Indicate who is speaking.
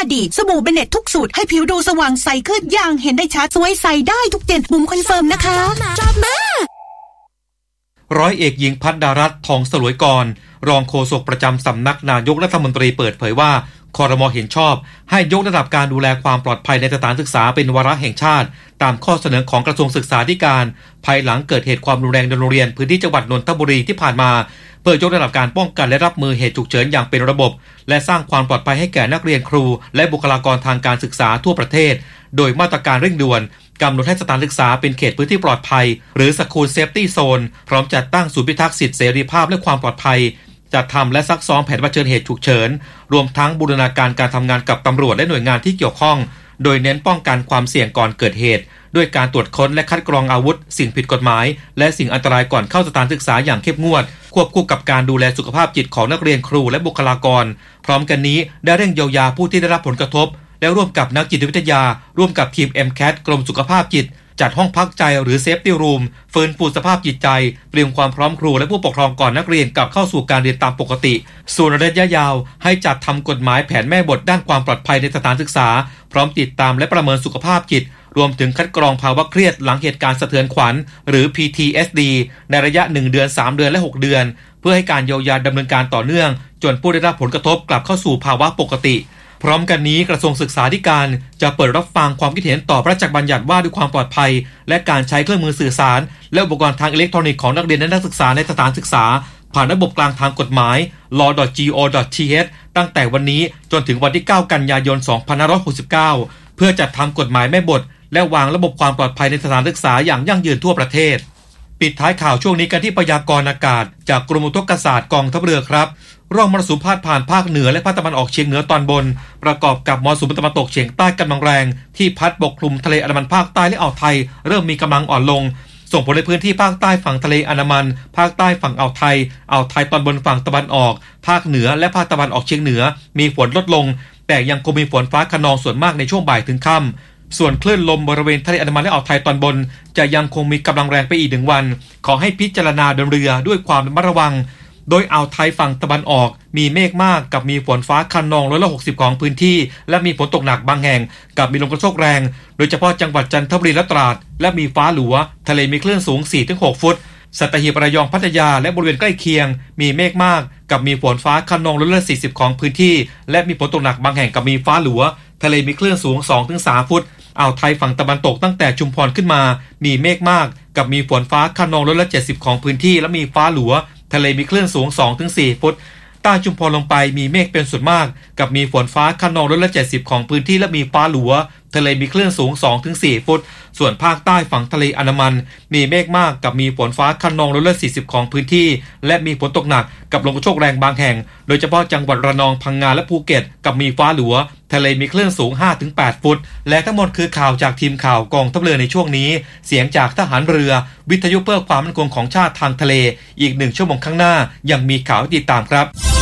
Speaker 1: ดีสบู่เบเน็ตทุกสูตรให้ผิวดูสว่างใสขึ้นอย่างเห็นได้ชัดสวยใสได้ทุกเดือนบุ๋มคอนเฟิร์มนะคะชอบมาก
Speaker 2: ร้อยเอกหญิงพัฒดารัตน์ทองสลวยกรรองโฆษกประจำสำนักนายกรัฐมนตรีเปิดเผยว่าครม.เห็นชอบให้ยกระดับการดูแลความปลอดภัยในสถานศึกษาเป็นวาระแห่งชาติตามข้อเสนอของกระทรวงศึกษาธิการภายหลังเกิดเหตุความรุนแรงในโรงเรียนพื้นที่จังหวัดนนทบุรีที่ผ่านมาเพื่อยกระดับการป้องกันและรับมือเหตุฉุกเฉินอย่างเป็นระบบและสร้างความปลอดภัยให้แก่นักเรียนครูและบุคลากรทางการศึกษาทั่วประเทศโดยมาตรการเร่งด่วนกำหนดให้สถานศึกษาเป็นเขตพื้นที่ปลอดภัยหรือ School Safety Zone พร้อมจัดตั้งศูนย์พิทักษ์สิทธิเสรีภาพและความปลอดภัยจัดทำและซักซ้อมแผนเผชิญเหตุฉุกเฉินรวมทั้งบูรณาการการทำงานกับตำรวจและหน่วยงานที่เกี่ยวข้องโดยเน้นป้องกันความเสี่ยงก่อนเกิดเหตุด้วยการตรวจค้นและคัดกรองอาวุธสิ่งผิดกฎหมายและสิ่งอันตรายก่อนเข้าสถานศึกษาอย่างเข้มงวดควบคู่กับการดูแลสุขภาพจิตของนักเรียนครูและบุคลากรพร้อมกันนี้ได้เร่งเยียวยาผู้ที่ได้รับผลกระทบและร่วมกับนักจิตวิทยาร่วมกับทีม MCAT กรมสุขภาพจิตจัดห้องพักใจหรือ Safety Room ฟื้นฟูสภาพจิตใจเตรียมความพร้อมครูและผู้ปกครองก่อนนักเรียนกลับเข้าสู่การเรียนตามปกติส่วนระยะยาวให้จัดทำกฎหมายแผนแม่บทด้านความปลอดภัยในสถานศึกษาพร้อมติดตามและประเมินสุขภาพจิตรวมถึงคัดกรองภาวะเครียดหลังเหตุการณ์สะเทือนขวัญหรือ PTSD ในระยะ1เดือน3เดือนและ6เดือนเพื่อให้การเยียวยาดำเนินการต่อเนื่องจนผู้ได้รับผลกระทบกลับเข้าสู่ภาวะปกติพร้อมกันนี้กระทรวงศึกษาธิการจะเปิดรับฟังความคิดเห็นต่อพระราชบัญญัติว่าด้วยความปลอดภัยและการใช้เครื่องมือสื่อสารและอุปกรณ์ทางอิเล็กทรอนิกส์ของนักเรียนและนักศึกษาในสถานศึกษาผ่านระบบกลางทางกฎหมาย law.go.th ตั้งแต่วันนี้จนถึงวันที่9กันยายน2569เพื่อจัดทำกฎหมายแม่บทและวางระบบความปลอดภัยในสถานศึกษาอย่างยั่งยืนทั่วประเทศปิดท้ายข่าวช่วงนี้กันที่พยากรณ์อากาศจากกรมอุทกศาสตร์กองทัพเรือครับร่องมรสุมพาดผ่านภาคเหนือและภาคตะวันออกเฉียงเหนือตอนบนประกอบกับมรสุมตะวันตกเฉียงใต้กำลังแรงที่พัดปกคลุมทะเลอันดามันภาคใต้และอ่าวไทยเริ่มมีกำลังอ่อนลงส่งผลในพื้นที่ภาคใต้ฝั่งทะเลอันดามันภาคใต้ฝั่งอ่าวไทยตอนบนฝั่งตะวันออกภาคเหนือและภาคตะวันออกเฉียงเหนือมีฝนลดลงแต่ยังคงมีฝนฟ้าคะนองส่วนมากในช่วงบ่ายถึงค่ำส่วนคลื่นลมบริเวณทะเลอันดามันและอ่าวไทยตอนบนจะยังคงมีกำลังแรงไปอีก1วันขอให้พิจารณาเดินเรือด้วยความระมัดระวังโดยอ่าวไทยฝั่งตะวันออกมีเมฆมากกับมีฝนฟ้าคะนอง160%ของพื้นที่และมีฝนตกหนักบางแห่งกับมีลมกระโชกแรงโดยเฉพาะจังหวัดจันทบุรีและตราดและมีฟ้าหลัวทะเลมีคลื่นสูง 4-6 ฟุตสัตหีบระยองพัทยาและบริเวณใกล้เคียงมีเมฆมากกับมีฝนฟ้าคะนอง140%ของพื้นที่และมีฝนตกหนักบางแห่งกับมีฟ้าหลัวทะเลมีคลื่นสูง 2-3 ฟุตอ่าวไทยฝั่งตะวันตกตั้งแต่ชุมพรขึ้นมามีเมฆมากกับมีฝนฟ้าคะนอง70%ของพื้นที่และมีฟ้าหลัวทะเลมีคลื่นสูง 2-4 ฟุตใต้ชุมพรลงไปมีเมฆเป็นส่วนมากกับมีฝนฟ้าคะนอง70%ของพื้นที่และมีฟ้าหลัวทะเลมีคลื่นสูง 2-4 ฟุตส่วนภาคใต้ฝั่งทะเลอันดามันมีเมฆมากกับมีฝนฟ้าคะนอง40%ของพื้นที่และมีฝนตกหนักกับลมกระโชกแรงบางแห่งโดยเฉพาะจังหวัดระนองพังงาและภูเก็ตกับมีฟ้าหลัวทะเลมีคลื่นสูง 5-8 ฟุตและทั้งหมดคือข่าวจากทีมข่าวกองทัพเรือในช่วงนี้เสียงจากทหารเรือวิทยุเพื่อความมั่นคงของชาติทางทะเลอีก1ชั่วโมงข้างหน้ายังมีข่าวให้ติดตามครับ